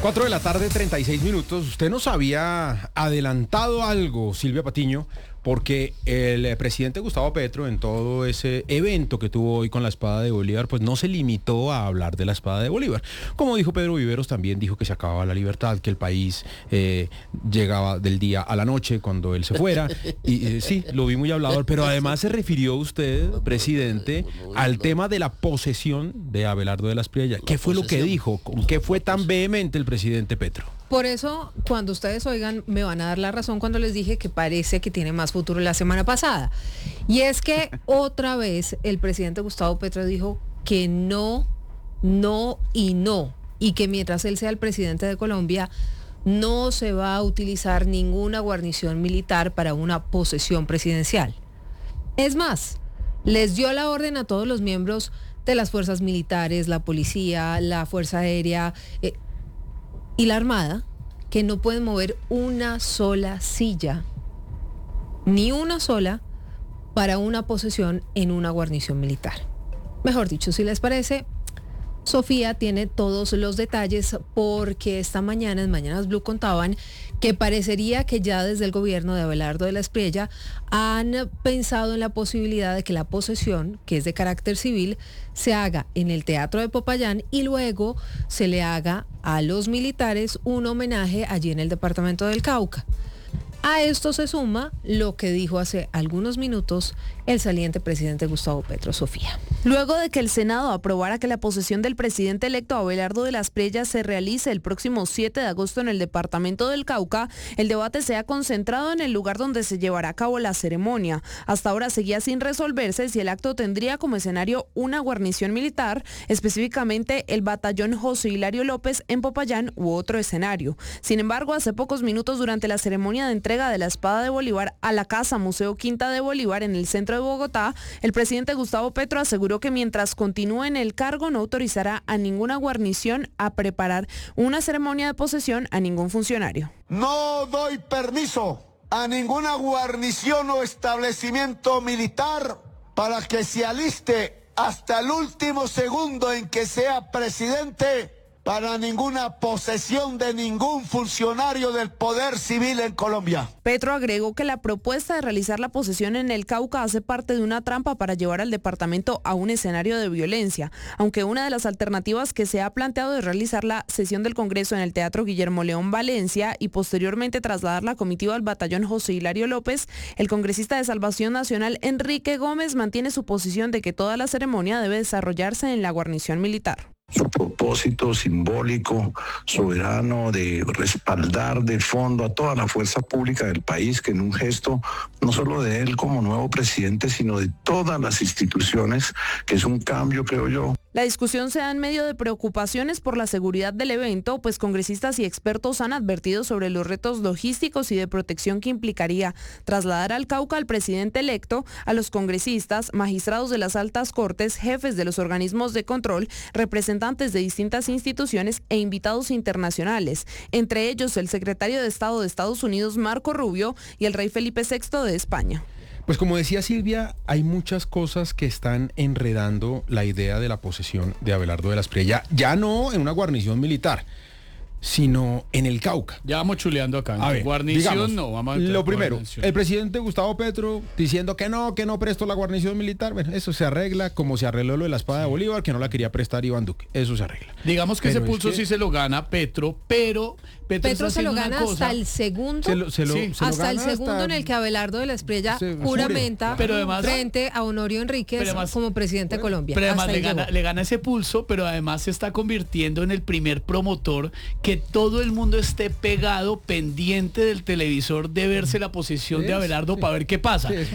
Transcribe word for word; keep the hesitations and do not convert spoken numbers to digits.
cuatro de la tarde, treinta y seis minutos. Usted nos había adelantado algo, Silvia Patiño, porque el presidente Gustavo Petro, en todo ese evento que tuvo hoy con la espada de Bolívar, pues no se limitó a hablar de la espada de Bolívar. Como dijo Pedro Viveros, también dijo que se acababa la libertad, que el país eh, llegaba del día a la noche cuando él se fuera. Y eh, sí, lo vi muy hablador, pero además se refirió usted, presidente, al tema de la posesión de Abelardo de la Espriella. ¿Qué fue lo que dijo? ¿Con qué fue tan vehemente el presidente Petro? Por eso, cuando ustedes oigan, me van a dar la razón cuando les dije que parece que tiene más futuro la semana pasada. Y es que otra vez el presidente Gustavo Petro dijo que no, no y no. Y que mientras él sea el presidente de Colombia, no se va a utilizar ninguna guarnición militar para una posesión presidencial. Es más, les dio la orden a todos los miembros de las fuerzas militares, la policía, la Fuerza Aérea eh, y la Armada, que no pueden mover una sola silla, ni una sola, para una posesión en una guarnición militar. Mejor dicho, si les parece, Sofía tiene todos los detalles, porque esta mañana en Mañanas Blue contaban que parecería que ya desde el gobierno de Abelardo de la Espriella han pensado en la posibilidad de que la posesión, que es de carácter civil, se haga en el Teatro de Popayán y luego se le haga a los militares un homenaje allí en el departamento del Cauca. A esto se suma lo que dijo hace algunos minutos el saliente presidente Gustavo Petro, Sofía. Luego de que el Senado aprobara que la posesión del presidente electo Abelardo de la Espriella se realice el próximo siete de agosto en el departamento del Cauca, el debate se ha concentrado en el lugar donde se llevará a cabo la ceremonia. Hasta ahora seguía sin resolverse si el acto tendría como escenario una guarnición militar, específicamente el batallón José Hilario López en Popayán, u otro escenario. Sin embargo, hace pocos minutos, durante la ceremonia de entrega de la espada de Bolívar a la Casa Museo Quinta de Bolívar en el centro de Bogotá, el presidente Gustavo Petro aseguró que mientras continúe en el cargo no autorizará a ninguna guarnición a preparar una ceremonia de posesión a ningún funcionario. No doy permiso a ninguna guarnición o establecimiento militar para que se aliste hasta el último segundo en que sea presidente para ninguna posesión de ningún funcionario del poder civil en Colombia. Petro agregó que la propuesta de realizar la posesión en el Cauca hace parte de una trampa para llevar al departamento a un escenario de violencia, aunque una de las alternativas que se ha planteado es realizar la sesión del Congreso en el Teatro Guillermo León Valencia y posteriormente trasladar la comitiva al batallón José Hilario López. El congresista de Salvación Nacional, Enrique Gómez, mantiene su posición de que toda la ceremonia debe desarrollarse en la guarnición militar. Su propósito simbólico, soberano, de respaldar de fondo a toda la fuerza pública del país, que en un gesto no solo de él como nuevo presidente, sino de todas las instituciones, que es un cambio, creo yo. La discusión se da en medio de preocupaciones por la seguridad del evento, pues congresistas y expertos han advertido sobre los retos logísticos y de protección que implicaría trasladar al Cauca al presidente electo, a los congresistas, magistrados de las altas cortes, jefes de los organismos de control, representantes de distintas instituciones e invitados internacionales, entre ellos el secretario de Estado de Estados Unidos, Marco Rubio, y el rey Felipe sexto de España. Pues como decía Silvia, hay muchas cosas que están enredando la idea de la posesión de Abelardo de la Espriella, ya no en una guarnición militar, sino en el Cauca. Ya vamos chuleando acá. A ver, guarnición digamos, no, vamos a lo primero, el presidente Gustavo Petro diciendo que no, que no prestó la guarnición militar. Bueno, eso se arregla como se arregló lo de la espada de Bolívar, que no la quería prestar Iván Duque. Eso se arregla. Digamos que Pero ese pulso es que... sí se lo gana Petro, pero Petro, Petro se lo gana cosa, hasta el segundo, se lo, se lo, sí, se lo hasta gana el segundo hasta... en el que Abelardo de la Espriella Se juramenta pero además, frente a Honorio Enríquez además, como presidente de Colombia. Pero además Hasta le gana, llegó. le gana ese pulso, pero además se está convirtiendo en el primer promotor que todo el mundo esté pegado, pendiente del televisor de verse la posición de Abelardo, sí, para ver qué pasa. Sí,